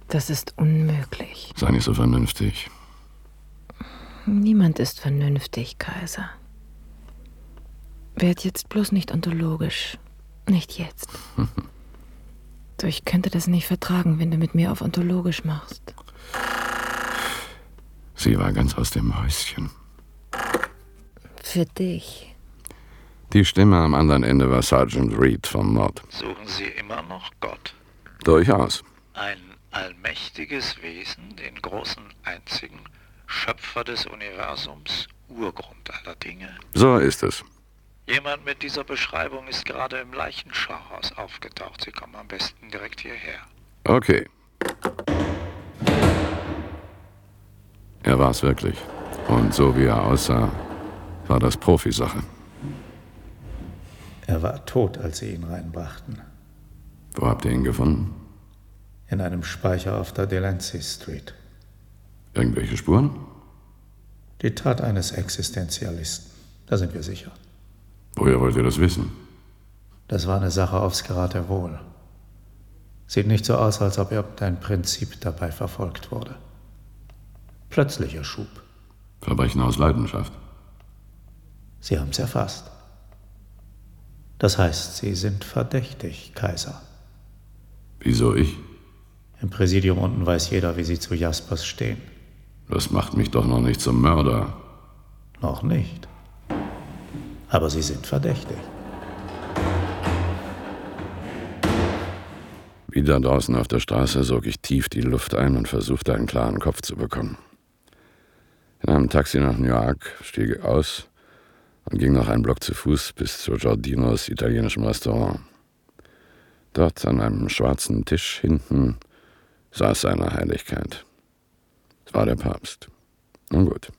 Das ist unmöglich. Sei nicht so vernünftig. Niemand ist vernünftig, Kaiser. Werd jetzt bloß nicht ontologisch. Nicht jetzt. So, ich könnte das nicht vertragen, wenn du mit mir auf ontologisch machst. Sie war ganz aus dem Häuschen. Für dich. Die Stimme am anderen Ende war Sergeant Reed vom Nord. Suchen Sie immer noch Gott? Durchaus. Ein allmächtiges Wesen, den großen, einzigen Schöpfer des Universums, Urgrund aller Dinge. So ist es. Jemand mit dieser Beschreibung ist gerade im Leichenschauhaus aufgetaucht. Sie kommen am besten direkt hierher. Okay. Er war es wirklich. Und so wie er aussah, war das Profisache. Er war tot, als sie ihn reinbrachten. Wo habt ihr ihn gefunden? In einem Speicher auf der Delancey Street. Irgendwelche Spuren? Die Tat eines Existenzialisten. Da sind wir sicher. Woher wollt ihr das wissen? Das war eine Sache aufs Geratewohl. Sieht nicht so aus, als ob irgendein Prinzip dabei verfolgt wurde. Plötzlicher Schub. Verbrechen aus Leidenschaft. Sie haben's erfasst. Das heißt, Sie sind verdächtig, Kaiser. Wieso ich? Im Präsidium unten weiß jeder, wie Sie zu Jaspers stehen. Das macht mich doch noch nicht zum Mörder. Noch nicht. Aber Sie sind verdächtig. Wieder draußen auf der Straße sog ich tief die Luft ein und versuchte, einen klaren Kopf zu bekommen. In einem Taxi nach New York stieg ich aus und ging noch einen Block zu Fuß bis zu Giordinos italienischem Restaurant. Dort an einem schwarzen Tisch hinten saß seine Heiligkeit. Es war der Papst. Nun gut.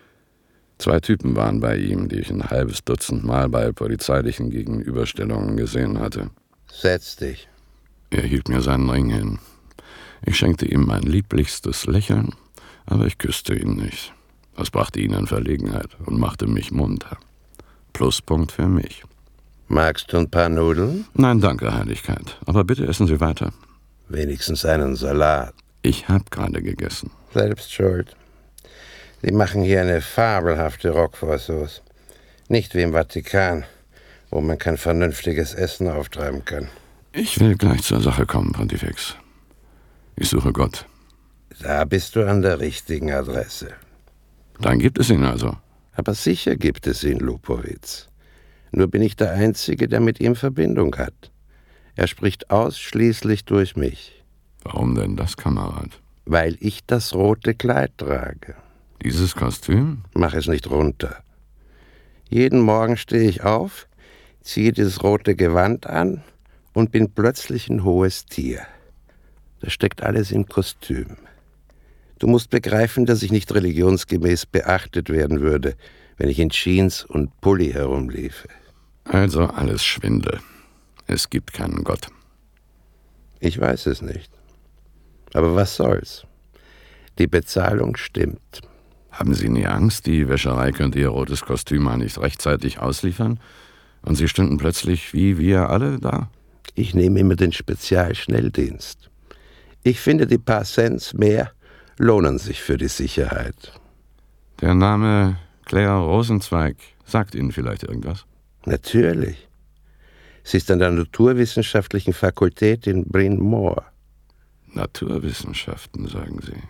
2 Typen waren bei ihm, die ich ein halbes Dutzend Mal bei polizeilichen Gegenüberstellungen gesehen hatte. Setz dich. Er hielt mir seinen Ring hin. Ich schenkte ihm mein lieblichstes Lächeln, aber ich küsste ihn nicht. Das brachte ihn in Verlegenheit und machte mich munter. Pluspunkt für mich. Magst du ein paar Nudeln? Nein, danke, Heiligkeit. Aber bitte essen Sie weiter. Wenigstens einen Salat. Ich habe gerade gegessen. Selbst schuld. Sie machen hier eine fabelhafte Roquefort-Sauce. Nicht wie im Vatikan, wo man kein vernünftiges Essen auftreiben kann. Ich will gleich zur Sache kommen, Pontifex. Ich suche Gott. Da bist du an der richtigen Adresse. Dann gibt es ihn also. Aber sicher gibt es ihn, Lupowitz. Nur bin ich der Einzige, der mit ihm Verbindung hat. Er spricht ausschließlich durch mich. Warum denn das, Kamerad? Weil ich das rote Kleid trage. Dieses Kostüm? Mach es nicht runter. Jeden Morgen stehe ich auf, ziehe dieses rote Gewand an und bin plötzlich ein hohes Tier. Das steckt alles im Kostüm. Du musst begreifen, dass ich nicht religionsgemäß beachtet werden würde, wenn ich in Jeans und Pulli herumliefe. Also alles Schwindel. Es gibt keinen Gott. Ich weiß es nicht. Aber was soll's? Die Bezahlung stimmt. Haben Sie nie Angst, die Wäscherei könnte Ihr rotes Kostüm mal nicht rechtzeitig ausliefern? Und Sie stünden plötzlich wie wir alle da? Ich nehme immer den Spezialschnelldienst. Ich finde, die paar Cents mehr lohnen sich für die Sicherheit. Der Name Claire Rosenzweig sagt Ihnen vielleicht irgendwas? Natürlich. Sie ist an der Naturwissenschaftlichen Fakultät in Bryn Mawr. Naturwissenschaften, sagen Sie.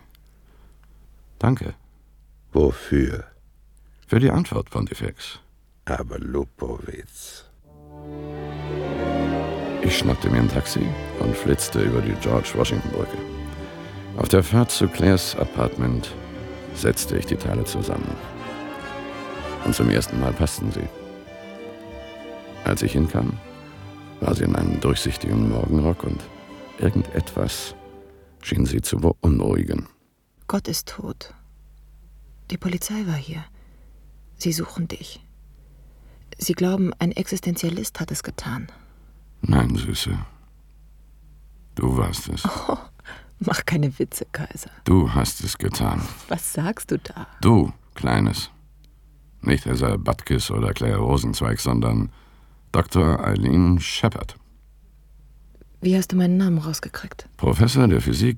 Danke. Wofür? Für die Antwort, Pontifex. Aber Lupowitz. Ich schnappte mir ein Taxi und flitzte über die George-Washington-Brücke. Auf der Fahrt zu Claires Apartment setzte ich die Teile zusammen. Und zum ersten Mal passten sie. Als ich hinkam, war sie in einem durchsichtigen Morgenrock und irgendetwas schien sie zu beunruhigen. Gott ist tot. Die Polizei war hier. Sie suchen dich. Sie glauben, ein Existenzialist hat es getan. Nein, Süße. Du warst es. Oh, mach keine Witze, Kaiser. Du hast es getan. Was sagst du da? Du, Kleines. Nicht Elsa Butkus oder Claire Rosenzweig, sondern Dr. Eileen Shepard. Wie hast du meinen Namen rausgekriegt? Professor der Physik